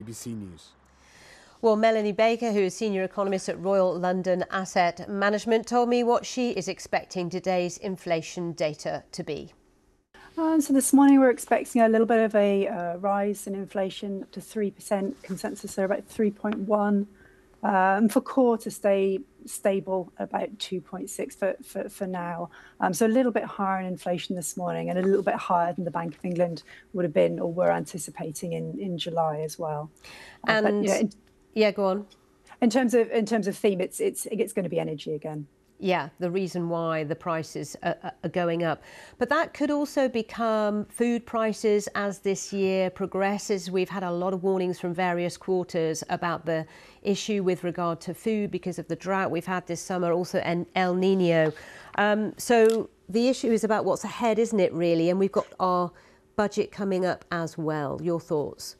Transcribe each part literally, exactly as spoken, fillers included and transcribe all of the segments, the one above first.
B B C News. Well, Melanie Baker, who is senior economist at Royal London Asset Management, told me what she is expecting today's inflation data to be. Uh, so this morning we're expecting a little bit of a uh, rise in inflation up to three percent. Consensus are about three point one. Um, for core to stay stable about two point six for, for, for now. Um, so a little bit higher in inflation this morning and a little bit higher than the Bank of England would have been or were anticipating in, in July as well. Uh, And but, you know, in, yeah, go on. In terms of in terms of theme, it's it's it's going to be energy again. Yeah, the reason why the prices are, are going up. But that could also become food prices as this year progresses. We've had a lot of warnings from various quarters about the issue with regard to food because of the drought we've had this summer, also an El Nino. Um, so the issue is about what's ahead, isn't it, really? And we've got our budget coming up as well. Your thoughts?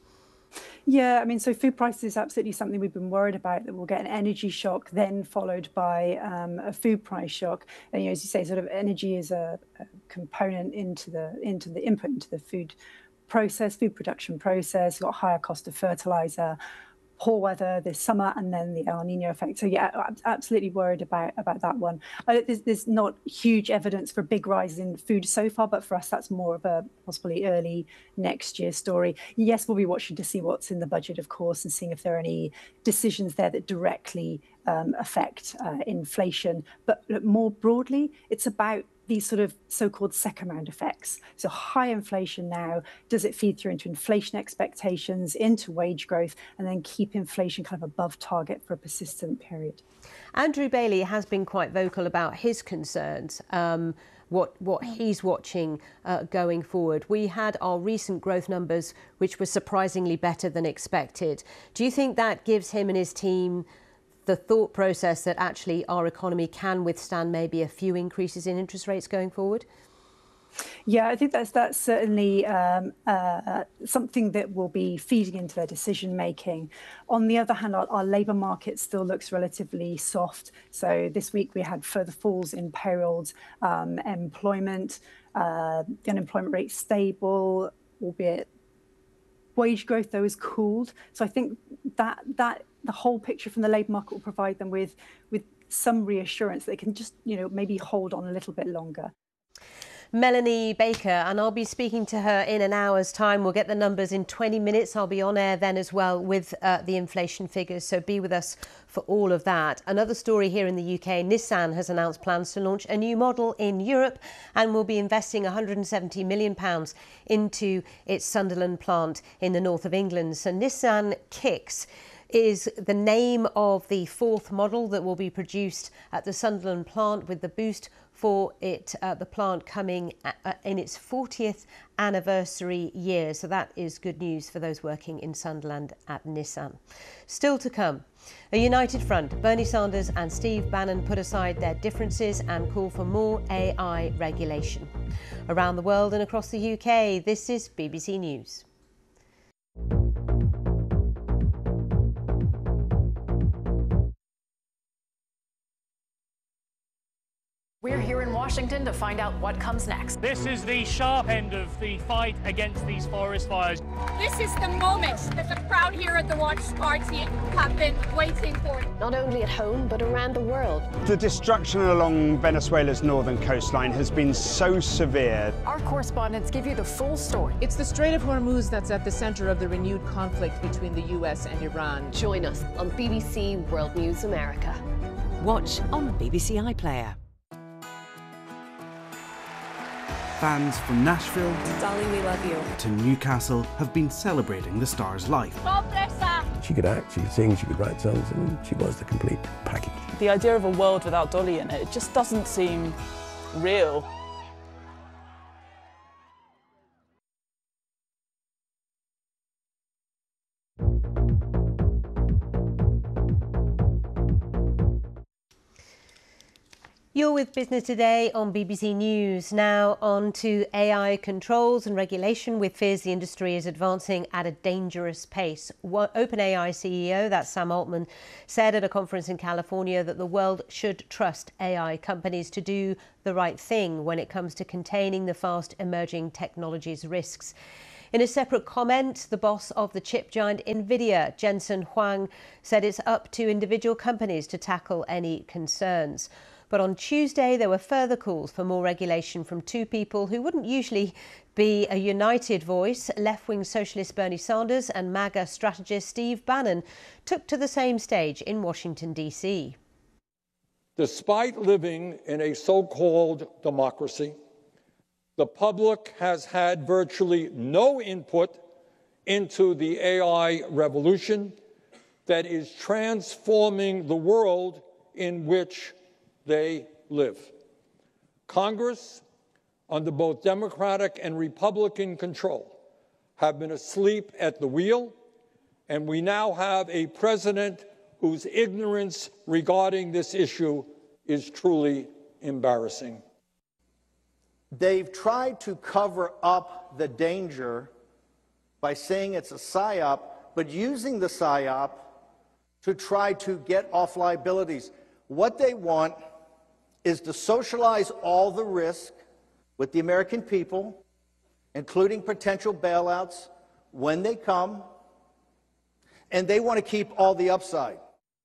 Yeah, I mean, so food prices is absolutely something we've been worried about, that we'll get an energy shock, then followed by um, a food price shock. And, you know, as you say, sort of energy is a, a component into the into the input into the food process, food production process. You've got higher cost of fertilizer, poor weather this summer, and then the El Nino effect. So yeah, I'm absolutely worried about about that one. Uh, there's, there's not huge evidence for big rises in food so far, but for us that's more of a possibly early next year story. Yes, we'll be watching to see what's in the budget, of course, and seeing if there are any decisions there that directly um, affect uh, inflation. But look, more broadly, it's about these sort of so-called second round effects. So high inflation now, does it feed through into inflation expectations, into wage growth, and then keep inflation kind of above target for a persistent period? Andrew Bailey has been quite vocal about his concerns, um, what, what he's watching uh, going forward. We had our recent growth numbers, which were surprisingly better than expected. Do you think that gives him and his team the thought process that actually our economy can withstand maybe a few increases in interest rates going forward? Yeah, I think that's that's certainly um, uh, something that will be feeding into their decision making. On the other hand, our, our labour market still looks relatively soft. So this week we had further falls in payrolls, um, employment, uh, the unemployment rate stable, albeit wage growth though is cooled. So I think that that the whole picture from the labour market will provide them with with some reassurance they can just, you know, maybe hold on a little bit longer. Melanie Baker, and I'll be speaking to her in an hour's time. We'll get the numbers in twenty minutes. I'll be on air then as well with uh, the inflation figures, so be with us for all of that. Another story here in the U K, Nissan has announced plans to launch a new model in Europe and will be investing one hundred seventy million pounds into its Sunderland plant in the north of England. So Nissan Kicks is the name of the fourth model that will be produced at the Sunderland plant, with the boost for it, uh, the plant coming at, in its fortieth anniversary year. So that is good news for those working in Sunderland at Nissan. Still to come, a united front. Bernie Sanders and Steve Bannon put aside their differences and call for more A I regulation. Around the world and across the U K, this is B B C News. We're here in Washington to find out what comes next. This is the sharp end of the fight against these forest fires. This is the moment that the crowd here at the Watch Party have been waiting for. Not only at home, but around the world. The destruction along Venezuela's northern coastline has been so severe. Our correspondents give you the full story. It's the Strait of Hormuz that's at the center of the renewed conflict between the U S and Iran. Join us on B B C World News America. Watch on the B B C iPlayer. Fans from Nashville Dolly, we love you. to Newcastle have been celebrating the star's life. She could act, she could sing, she could write songs, and she was the complete package. The idea of a world without Dolly in it, it just doesn't seem real. You're with Business Today on B B C News. Now on to A I controls and regulation, with fears the industry is advancing at a dangerous pace. OpenAI C E O, that's Sam Altman, said at a conference in California that the world should trust A I companies to do the right thing when it comes to containing the fast emerging technology's risks. In a separate comment, the boss of the chip giant Nvidia, Jensen Huang, said it's up to individual companies to tackle any concerns. But on Tuesday, there were further calls for more regulation from two people who wouldn't usually be a united voice. Left-wing socialist Bernie Sanders and MAGA strategist Steve Bannon took to the same stage in Washington, D C. Despite living in a so-called democracy, the public has had virtually no input into the A I revolution that is transforming the world in which they live. Congress, under both Democratic and Republican control, have been asleep at the wheel, and we now have a president whose ignorance regarding this issue is truly embarrassing. They've tried to cover up the danger by saying it's a psyop, but using the psyop to try to get off liabilities. What they want is to socialize all the risk with the American people, including potential bailouts when they come, and they want to keep all the upside.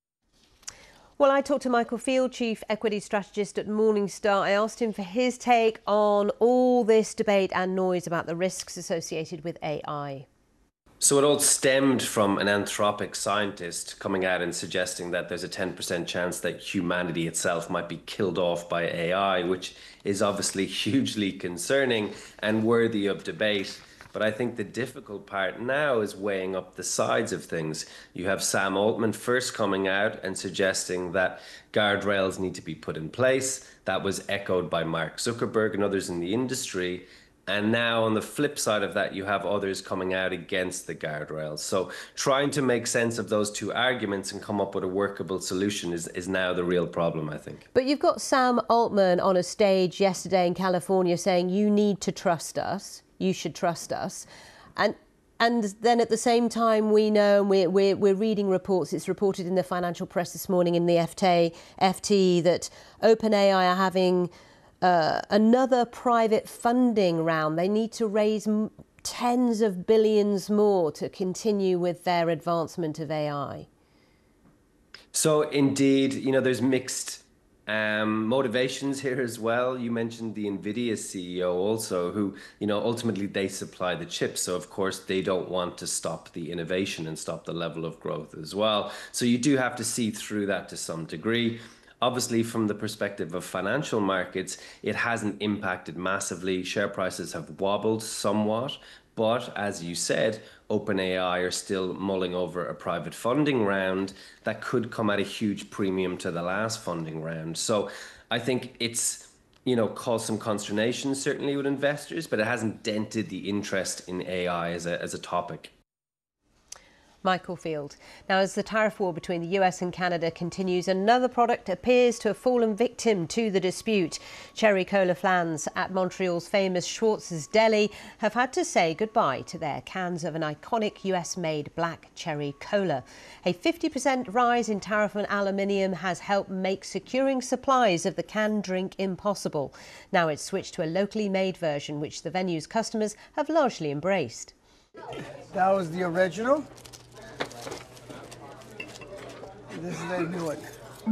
Well, I talked to Michael Field, Chief Equity Strategist at Morningstar. I asked him for his take on all this debate and noise about the risks associated with A I. So it all stemmed from an anthropic scientist coming out and suggesting that there's a ten percent chance that humanity itself might be killed off by A I, which is obviously hugely concerning and worthy of debate. But I think the difficult part now is weighing up the sides of things. You have Sam Altman first coming out and suggesting that guardrails need to be put in place. That was echoed by Mark Zuckerberg and others in the industry. And now on the flip side of that, you have others coming out against the guardrails. So trying to make sense of those two arguments and come up with a workable solution is, is now the real problem, I think. But you've got Sam Altman on a stage yesterday in California saying, you need to trust us, you should trust us. And and then at the same time, we know, and we're, we're, we're reading reports, it's reported in the financial press this morning in the F T, F T that OpenAI are having Uh, another private funding round. They need to raise m tens of billions more to continue with their advancement of A I. So indeed, you know, there's mixed um, motivations here as well. You mentioned the Nvidia C E O also, who, you know, ultimately they supply the chips. So of course they don't want to stop the innovation and stop the level of growth as well. So you do have to see through that to some degree. Obviously, from the perspective of financial markets, it hasn't impacted massively. Share prices have wobbled somewhat. But as you said, OpenAI are still mulling over a private funding round that could come at a huge premium to the last funding round. So I think it's, you know, caused some consternation, certainly with investors, but it hasn't dented the interest in A I as a, as a topic. Michael Field. Now, as the tariff war between the U S and Canada continues, another product appears to have fallen victim to the dispute. Cherry Cola fans at Montreal's famous Schwartz's Deli have had to say goodbye to their cans of an iconic U S-made black cherry cola. A fifty percent rise in tariff on aluminium has helped make securing supplies of the canned drink impossible. Now it's switched to a locally made version, which the venue's customers have largely embraced. That was the original. This is the new one.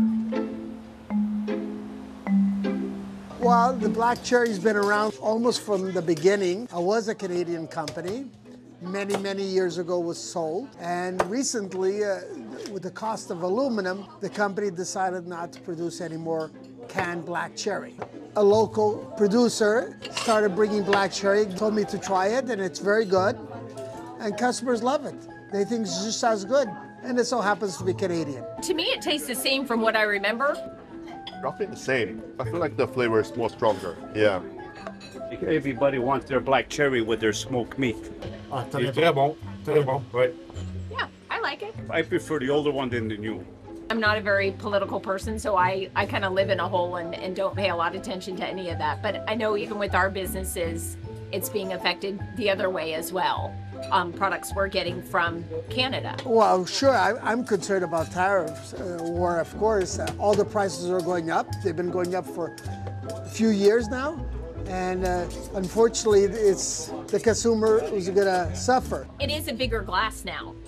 Well, the black cherry's been around almost from the beginning. I was a Canadian company. Many, many years ago was sold. And recently, uh, with the cost of aluminum, the company decided not to produce any more canned black cherry. A local producer started bringing black cherry, told me to try it, and it's very good. And customers love it. They think it's just as good. And it so happens to be Canadian. To me, it tastes the same from what I remember. Roughly the same. I feel like the flavor is more stronger. Yeah. Everybody wants their black cherry with their smoked meat. Ah, très très bon. Très bon. Right. Yeah, I like it. I prefer the older one than the new. I'm not a very political person, so I, I kind of live in a hole and, and don't pay a lot of attention to any of that. But I know even with our businesses, it's being affected the other way as well. Um, products we're getting from Canada. Well, sure, I, I'm concerned about tariffs, uh, war, of course. Uh, all the prices are going up. They've been going up for a few years now. And uh, unfortunately, it's the consumer who's going to suffer. It is a bigger glass now.